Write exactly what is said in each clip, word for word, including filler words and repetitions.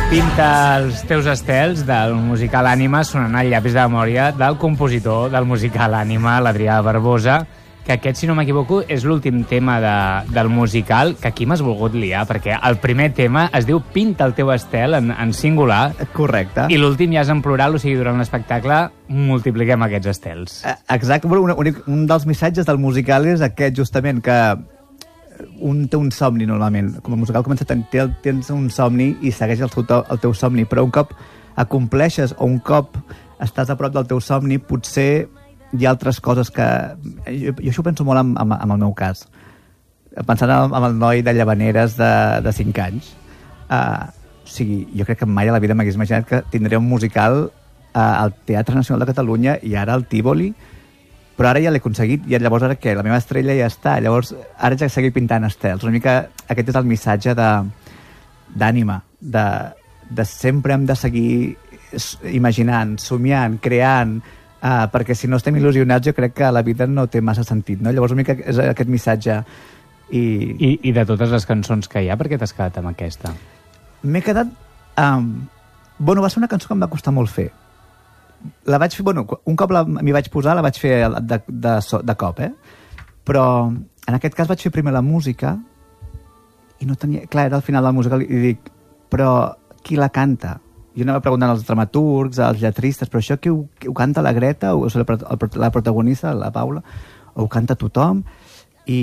Pinta els teus estels del musical Ànima sonant al llapis de memòria del compositor del musical Ànima, l'Adrià Barbosa, que aquest, si no m'equivoco, és l'últim tema de, del musical, que aquí m'has volgut liar, perquè el primer tema es diu Pinta el teu estel en, en singular. Correcte. I l'últim ja és en plural, o sigui, durant l'espectacle multipliquem aquests estels. Exacte. Un, un, un dels missatges del musical és aquest, justament, que un té un somni, normalment. Com a musical comença a tenir, tens un somni i segueix el, teu, el teu somni, però un cop acompleixes o un cop estàs a prop del teu somni, potser hi ha altres coses que... Jo, jo això ho penso molt en, en, en el meu cas. Pensant en, en el noi de Llavaneres de, de cinc anys. Uh, o sigui, jo crec que mai a la vida m'hagués imaginat que tindria un musical uh, al Teatre Nacional de Catalunya i ara al Tívoli, però ara ja l'he aconseguit, i llavors ara què? La meva estrella ja està, llavors ara ja seguir pintant estels. Una mica aquest és el missatge d'Ànima, de, de, de sempre hem de seguir imaginant, somiant, creant, uh, perquè si no estem il·lusionats jo crec que la vida no té massa sentit, no? Llavors una mica és aquest missatge. I, I, i de totes les cançons que hi ha, per què t'has quedat amb aquesta? M'he quedat... Um, bueno, va ser una cançó que em va costar molt fer. La vaig fer, bueno, un cop m'hi vaig posar la vaig fer de, de, de cop, eh? Però en aquest cas vaig fer primer la música i no tenia... Clar, era al final de la música i dic, però qui la canta? Jo anava preguntant als dramaturgs, als lletristes, però això qui ho, qui ho canta la Greta, o sigui, la, la protagonista, la Paula, o ho canta tothom? I,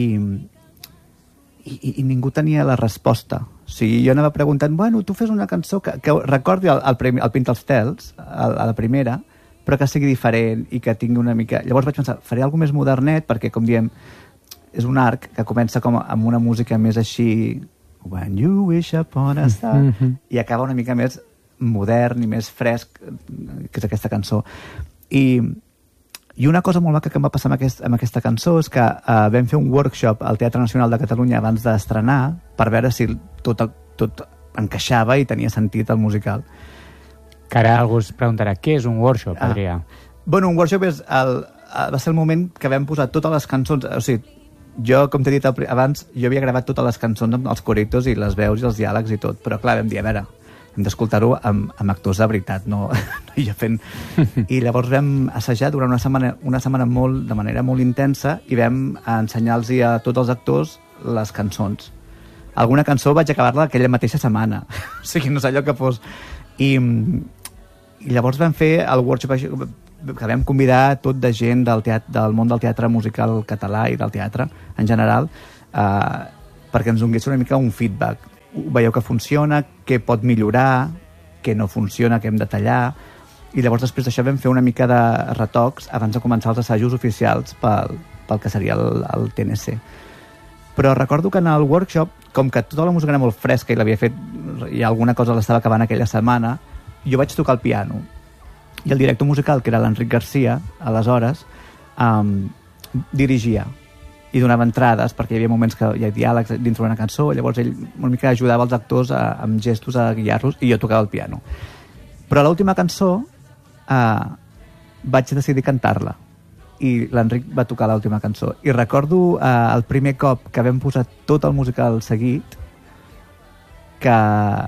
i, i ningú tenia la resposta. O sigui, jo anava preguntant, bueno, tu fes una cançó que, que recordi el, el, el Pinta els Tels, a, a la primera, però que sigui diferent i que tingui una mica... Llavors vaig pensar, faré alguna més modernet, perquè, com diem, és un arc que comença com amb una música més així... When you wish upon a star... Mm-hmm. I acaba una mica més modern i més fresc, que és aquesta cançó. I, i una cosa molt maca que em va passar amb, aquest, amb aquesta cançó és que uh, vam fer un workshop al Teatre Nacional de Catalunya abans d'estrenar per veure si tot, tot encaixava i tenia sentit el musical. Que ara algú es preguntarà, què és un workshop, Adrià? Ah. Bueno, un workshop és el, va ser el moment que vam posar totes les cançons, o sigui, jo, com t'he dit abans, jo havia gravat totes les cançons amb els coritos i les veus i els diàlegs i tot, però clar, vam dir, a veure, hem d'escoltar-ho amb, amb actors de veritat, no, no jo fent... I llavors vam assajar durant una setmana, una setmana molt, de manera molt intensa, i vam ensenyar-los a tots els actors les cançons. Alguna cançó vaig acabar-la aquella mateixa setmana, o sigui, no és allò que fos... I, i llavors vam fer el workshop que vam convidar tot de gent del, teatre, del món del teatre musical català i del teatre en general, eh, perquè ens donés una mica un feedback. Veieu que funciona, què pot millorar, què no funciona, què hem de tallar, i llavors després d'això vam fer una mica de retocs abans de començar els assajos oficials pel, pel que seria el, el T N C. Però recordo que en el workshop, com que tota la música era molt fresca i l'havia fet, i alguna cosa l'estava acabant aquella setmana, jo vaig tocar el piano. I el director musical, que era l'Enric Garcia, aleshores, um, dirigia i donava entrades, perquè hi havia moments que hi ha diàlegs dintre d'una cançó, llavors ell una mica ajudava els actors a, amb gestos a guiar-los, i jo tocava el piano. Però a l'última cançó uh, vaig decidir cantar-la, i l'Enric va tocar l'última cançó. I recordo uh, el primer cop que vam posar tot el musical seguit, que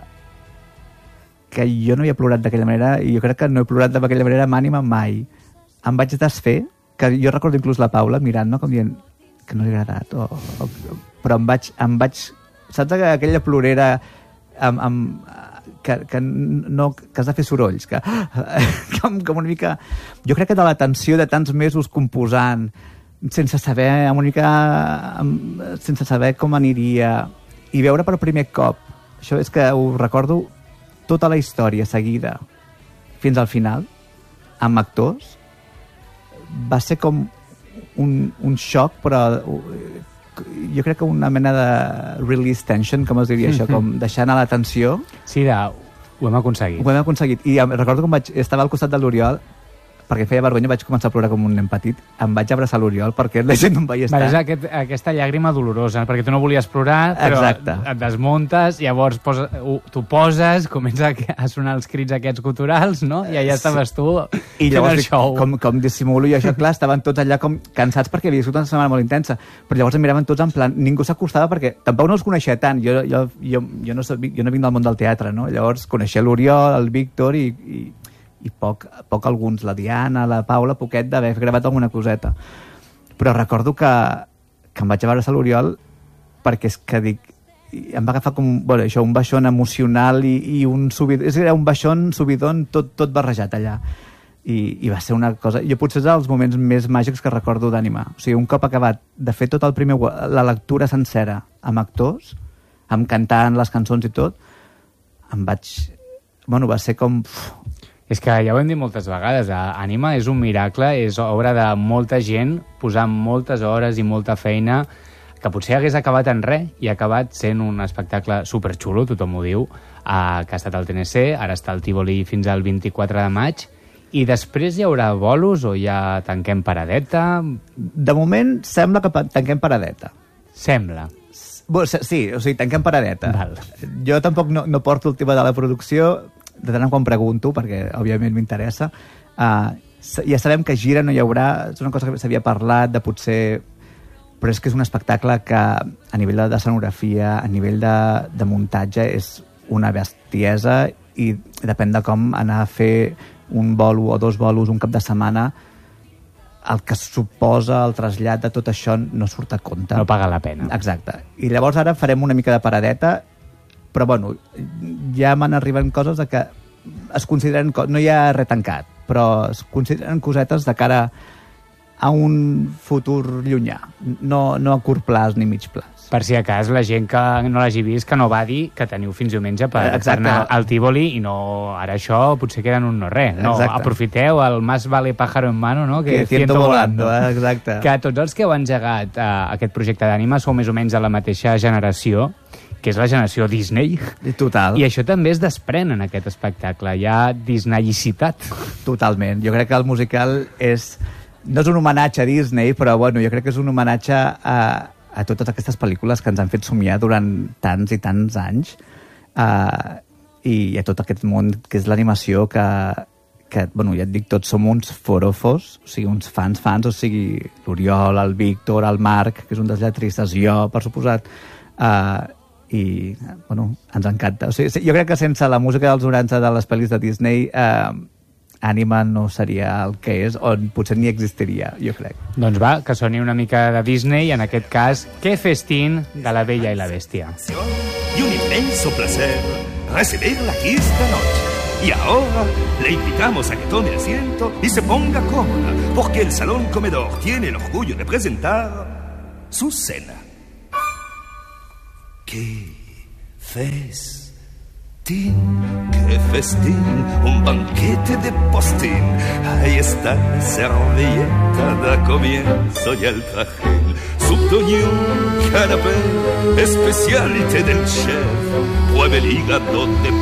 que jo no havia plorat d'aquella manera, i jo crec que no he plorat d'aquella manera amb Ànima mai. Em vaig desfer, que jo recordo inclús la Paula mirant, no?, com dient que no li ha agradat, o, o, però em vaig, em vaig... Saps aquella plorera amb, amb, que, que, no, que has de fer sorolls, que, com, com una mica... Jo crec que de la tensió de tants mesos composant, sense saber, una mica, amb, sense saber com aniria, i veure per primer cop, això és que ho recordo, tota la història seguida fins al final, amb actors, va ser com un, un xoc, però jo crec que una mena de release tension, com es diria això, com deixar anar la tensió. Sí, de, ho hem aconseguit. Ho hem aconseguit. I recordo com vaig, estava al costat de l'Oriol, perquè feia vergonya, vaig començar a plorar com un nen petit. Em vaig abraçar l'Oriol perquè la gent no em veiés tant. És aquest, aquesta llàgrima dolorosa, perquè tu no volies plorar, però Exacte. et desmuntes, llavors posa, t'ho poses, comença a sonar els crits aquests guturals, no? I allà estaves tu I llavors, fent el show. com, com dissimulo jo això, clar, estaven tots allà com cansats perquè havia sigut una setmana molt intensa, però llavors em miraven tots en plan, ningú s'acostava perquè tampoc no els coneixia tant, jo, jo, jo, jo, no, soc, jo no vinc del món del teatre, no? Llavors coneixia l'Oriol, el Víctor i, i, i poc, poc alguns, la Diana, la Paula, poquet d'haver gravat alguna coseta. Però recordo que, que em vaig abraçar l'Oriol perquè és que dic, em va agafar com bueno, això, un baixón emocional i, i un subidon, era un baixón, subidon, tot, tot barrejat allà. I, i va ser una cosa... Jo potser és els moments més màgics que recordo d'animar. O sigui, un cop acabat de fer tot el primer... la lectura sencera amb actors, amb cantant les cançons i tot, em vaig... Bueno, va ser com... És que ja ho hem dit moltes vegades, Ànima és un miracle, és obra de molta gent, posant moltes hores i molta feina, que potser hagués acabat en res i ha acabat sent un espectacle superxulo, tothom ho diu, eh, que ha estat al T N C, ara està al Tívoli fins al vint-i-quatre de maig, i després hi haurà bolos o ja tanquem paradeta? De moment sembla que tanquem paradeta. Sembla. Bueno, sí, o sigui, tanquem paradeta. Val. Jo tampoc no, no porto el tema de la producció, de tant en quan pregunto, perquè òbviament m'interessa. Uh, ja sabem que gira no hi haurà, és una cosa que s'havia parlat de potser... Però és que és un espectacle que a nivell de, de escenografia, a nivell de, de muntatge, és una bestiesa i depèn de com anar a fer un bolo o dos bolos un cap de setmana, el que suposa el trasllat de tot això no surt a compte. No paga la pena. Exacte. I llavors ara farem una mica de paradeta, però bueno, ja m'han arribat coses de que es consideren... No hi ha res tancat, però es consideren cosetes de cara a un futur llunyà, no, no a curt plaç ni mig plaç. Per si a cas, la gent que no l'hagi vist, que no va dir que teniu fins diumenge per, per anar al Tívoli i no... Ara això potser queda en un no res. No, exacte. Aprofiteu el más vale pájaro en mano, no? Que, que ciento volando. volando. Exacte. Que tots els que heu engegat uh, aquest projecte d'Ànima sou més o menys de la mateixa generació, que és la generació Disney. Total. I això també es desprèn en aquest espectacle. Hi ha disneyicitat. Totalment. Jo crec que el musical és... No és un homenatge a Disney, però bueno, jo crec que és un homenatge a, a totes aquestes pel·lícules que ens han fet somiar durant tants i tants anys, uh, i a tot aquest món que és l'animació que, que, bueno, ja et dic, tots som uns forofos, o sigui, uns fans, fans, o sigui, l'Oriol, el Víctor, el Marc, que és un dels lletristes, jo, per suposat, uh, i, bueno, ens encanta. O sigui, jo crec que sense la música dels noranta de les pel·lis de Disney... Uh, Ànima no seria el que és, o potser ni existiria, jo crec. Doncs va, que soni una mica de Disney, en aquest cas, Que festín de La Bella y la Bestia. Y un inmenso placer recibirla aquí esta noche. Y ahora le invitamos a que tome asiento y se ponga cómoda, porque el Salón Comedor tiene el orgullo de presentar su cena. ¡Qué festín! ¡Qué festín! Un banquete de postín. Ahí está la servilleta, da comienzo ya el trajín. Subdoñón, canapé, especialité del chef. Pruebe el hígado de